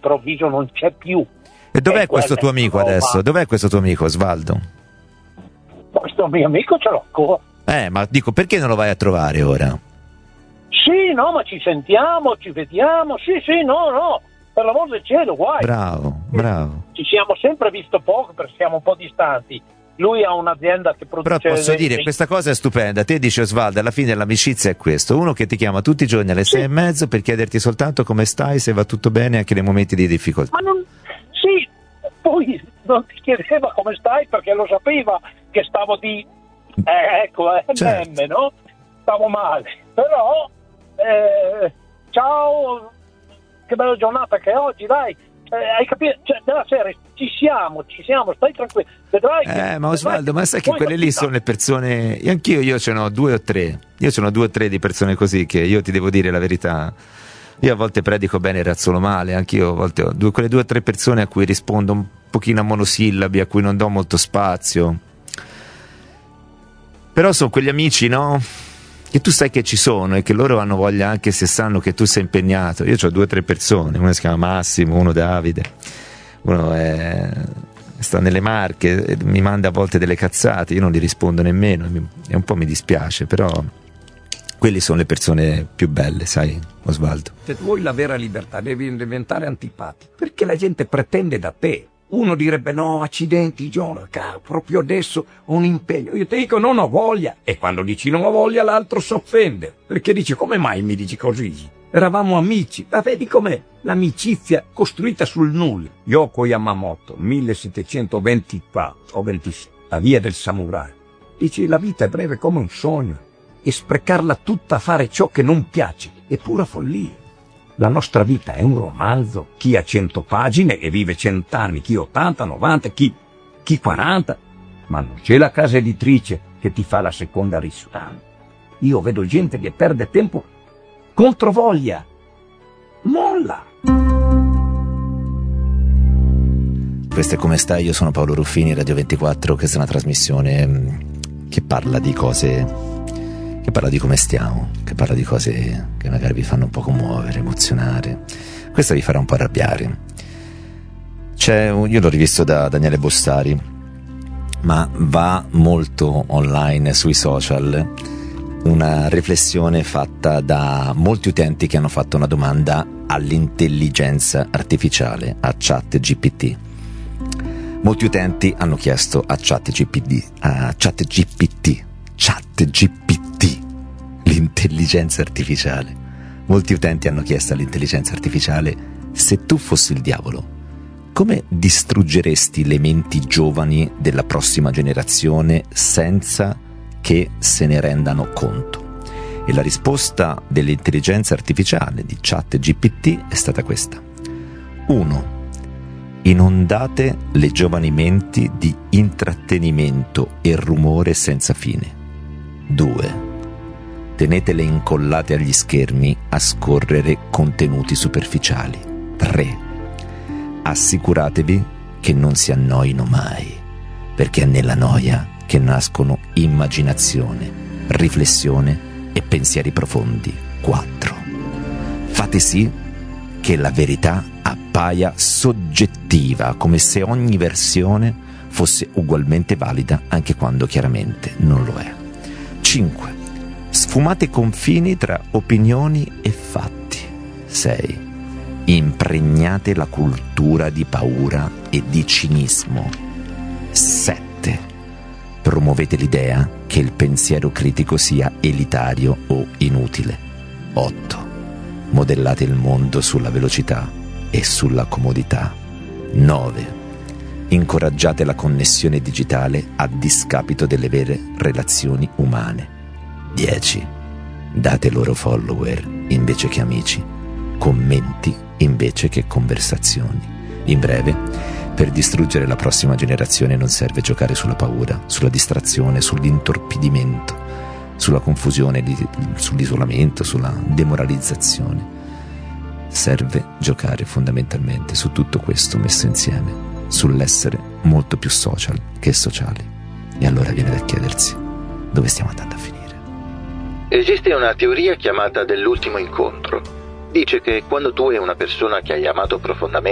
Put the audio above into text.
all'improvviso non c'è più. E dov'è questo tuo amico adesso? Dov'è questo tuo amico, Osvaldo? Questo mio amico ce l'ho ancora. Ma dico, perché non lo vai a trovare ora? Sì, no, ma ci sentiamo, ci vediamo. Sì, no, per l'amor del cielo, guai. Bravo. Ci siamo sempre visto poco perché siamo un po' distanti. Lui ha un'azienda che produce... Però posso dire, questa cosa è stupenda. Te dici, Osvaldo, alla fine l'amicizia è questo: uno che ti chiama tutti i giorni alle 6:30 per chiederti soltanto come stai, se va tutto bene anche nei momenti di difficoltà. Sì, poi non ti chiedeva come stai perché lo sapeva che stavo certo. no? Stavo male, però ciao, che bella giornata che è oggi, dai, hai capito? Cioè, della serie ci siamo, stai tranquillo, vedrai ma Osvaldo, ma sai che quelle lì sono le persone, io ce n'ho 2 o 3, di persone così che io ti devo dire la verità. Io a volte predico bene e razzolo male, anch'io a volte ho quelle 2 o 3 persone a cui rispondo un pochino a monosillabi, a cui non do molto spazio. Però sono quegli amici, no? Che tu sai che ci sono e che loro hanno voglia anche se sanno che tu sei impegnato. Io ho 2 o 3 persone, uno si chiama Massimo, uno Davide, uno sta nelle Marche, mi manda a volte delle cazzate, io non gli rispondo nemmeno, e un po' mi dispiace, però... Quelli sono le persone più belle, sai, Osvaldo? Se tu vuoi la vera libertà devi diventare antipatico, perché la gente pretende da te. Uno direbbe: no, accidenti, Giorgio, proprio adesso ho un impegno. Io ti dico: non ho voglia. E quando dici non ho voglia l'altro si offende, perché dice: come mai mi dici così? Eravamo amici. Ma vedi com'è l'amicizia costruita sul nulla. Yoko Yamamoto, 1724 o 26, la via del samurai. Dici: la vita è breve come un sogno. E sprecarla tutta a fare ciò che non piace è pura follia. La nostra vita è un romanzo. Chi ha 100 pagine e vive 100 anni, chi 80, 90, chi 40. Ma non c'è la casa editrice che ti fa la seconda ristampa. Io vedo gente che perde tempo contro voglia. Molla! Questo è Come stai? Io sono Paolo Ruffini, Radio 24. Questa è una trasmissione che parla di cose... che parla di come stiamo, che parla di cose che magari vi fanno un po' commuovere, emozionare. Questa vi farà un po' arrabbiare. Io l'ho rivisto da Daniele Bossari, ma va molto online sui social una riflessione fatta da molti utenti che hanno fatto una domanda all'intelligenza artificiale, a ChatGPT. Molti utenti hanno chiesto a ChatGPT, l'intelligenza artificiale. Molti utenti hanno chiesto all'intelligenza artificiale: se tu fossi il diavolo, come distruggeresti le menti giovani della prossima generazione senza che se ne rendano conto? E la risposta dell'intelligenza artificiale di ChatGPT è stata questa: 1. Inondate le giovani menti di intrattenimento e rumore senza fine. 2. Tenetele incollate agli schermi a scorrere contenuti superficiali. 3. Assicuratevi che non si annoino mai, perché è nella noia che nascono immaginazione, riflessione e pensieri profondi. 4. Fate sì che la verità appaia soggettiva, come se ogni versione fosse ugualmente valida anche quando chiaramente non lo è. 5. Sfumate i confini tra opinioni e fatti. 6. Impregnate la cultura di paura e di cinismo. 7. Promuovete l'idea che il pensiero critico sia elitario o inutile. 8. Modellate il mondo sulla velocità e sulla comodità. 9. Incoraggiate la connessione digitale a discapito delle vere relazioni umane. 10. Date loro follower invece che amici, commenti invece che conversazioni. In breve, per distruggere la prossima generazione non serve giocare sulla paura, sulla distrazione, sull'intorpidimento, sulla confusione, sull'isolamento, sulla demoralizzazione. Serve giocare fondamentalmente su tutto questo messo insieme, sull'essere molto più social che sociali. E allora viene da chiedersi: dove stiamo andando a finire? Esiste una teoria chiamata dell'ultimo incontro. Dice che quando tu e una persona che hai amato profondamente